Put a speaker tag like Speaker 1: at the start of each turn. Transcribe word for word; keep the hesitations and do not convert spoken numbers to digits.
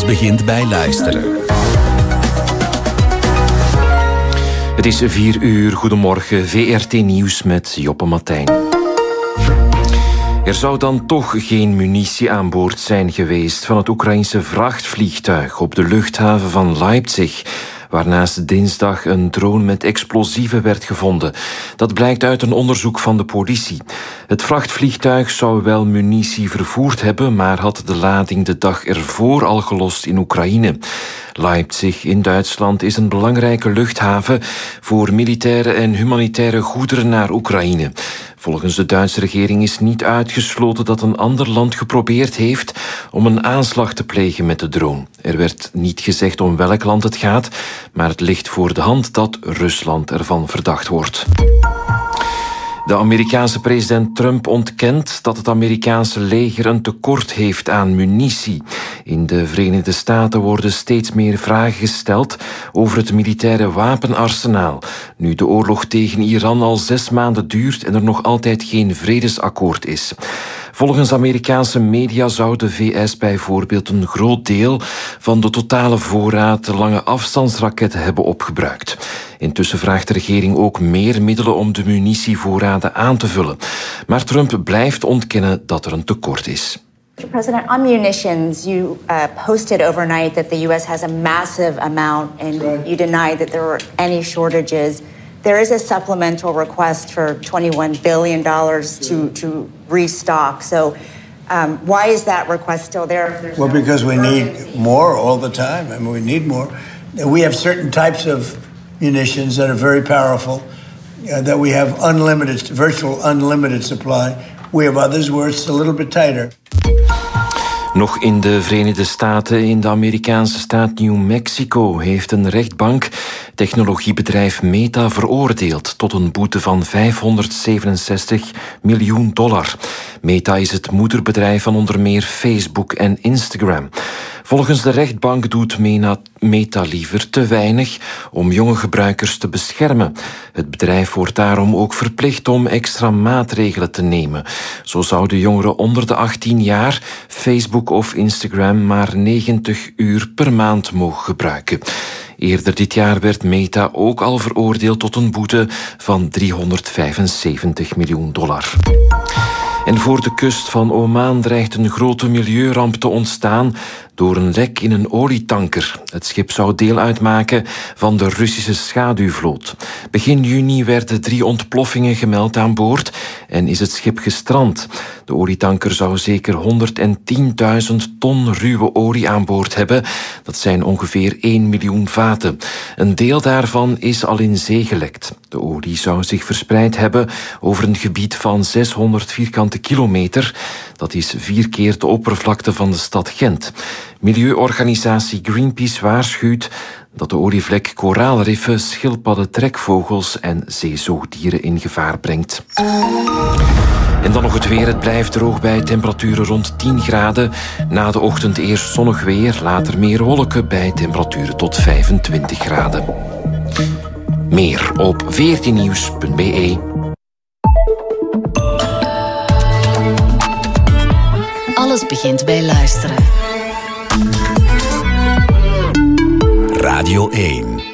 Speaker 1: begint bij luisteren.
Speaker 2: Het is vier uur. Goedemorgen. V R T Nieuws met Joppe Martijn. Er zou dan toch geen munitie aan boord zijn geweest van het Oekraïnse vrachtvliegtuig op de luchthaven van Leipzig, waarnaast dinsdag een drone met explosieven werd gevonden. Dat blijkt uit een onderzoek van de politie. Het vrachtvliegtuig zou wel munitie vervoerd hebben, maar had de lading de dag ervoor al gelost in Oekraïne. Leipzig in Duitsland is een belangrijke luchthaven voor militaire en humanitaire goederen naar Oekraïne. Volgens de Duitse regering is niet uitgesloten dat een ander land geprobeerd heeft om een aanslag te plegen met de drone. Er werd niet gezegd om welk land het gaat, maar het ligt voor de hand dat Rusland ervan verdacht wordt. De Amerikaanse president Trump ontkent dat het Amerikaanse leger een tekort heeft aan munitie. In de Verenigde Staten worden steeds meer vragen gesteld over het militaire wapenarsenaal, nu de oorlog tegen Iran al zes maanden duurt en er nog altijd geen vredesakkoord is. Volgens Amerikaanse media zou de V S bijvoorbeeld een groot deel van de totale voorraad lange afstandsraketten hebben opgebruikt. Intussen vraagt de regering ook meer middelen om de munitievoorraden aan te vullen. Maar Trump blijft ontkennen dat er een tekort is.
Speaker 3: Mister President, on munitions, you uh, posted overnight that the U S has a massive amount, and you denied that there were any shortages. There is a supplemental request for twenty-one billion dollars to, to restock. So um, why is that request still there?
Speaker 4: Well, no because we need more all the time. I mean, we need more. We have certain types of munitions that are very powerful, uh, that we have unlimited, virtual unlimited supply. We have others where it's a little bit tighter.
Speaker 2: Nog in de Verenigde Staten, in de Amerikaanse staat New Mexico, heeft een rechtbank technologiebedrijf Meta veroordeeld tot een boete van vijfhonderdzevenenzestig miljoen dollar. Meta is het moederbedrijf van onder meer Facebook en Instagram. Volgens de rechtbank doet Meta liever te weinig om jonge gebruikers te beschermen. Het bedrijf wordt daarom ook verplicht om extra maatregelen te nemen. Zo zouden jongeren onder de achttien jaar Facebook of Instagram maar negentig uur per maand mogen gebruiken. Eerder dit jaar werd Meta ook al veroordeeld tot een boete van driehonderdvijfenzeventig miljoen dollar. En voor de kust van Oman dreigt een grote milieuramp te ontstaan door een lek in een olietanker. Het schip zou deel uitmaken van de Russische schaduwvloot. Begin juni werden drie ontploffingen gemeld aan boord en is het schip gestrand. De olietanker zou zeker honderdtienduizend ton ruwe olie aan boord hebben. Dat zijn ongeveer één miljoen vaten. Een deel daarvan is al in zee gelekt. De olie zou zich verspreid hebben over een gebied van zeshonderd vierkante kilometer. Dat is vier keer de oppervlakte van de stad Gent. Milieuorganisatie Greenpeace waarschuwt dat de olievlek koraalriffen, schildpadden, trekvogels en zeezoogdieren in gevaar brengt. En dan nog het weer. Het blijft droog bij temperaturen rond tien graden. Na de ochtend eerst zonnig weer, later meer wolken bij temperaturen tot vijfentwintig graden. Meer op v r t nieuws punt b e.
Speaker 5: Alles begint bij luisteren.
Speaker 1: Radio één.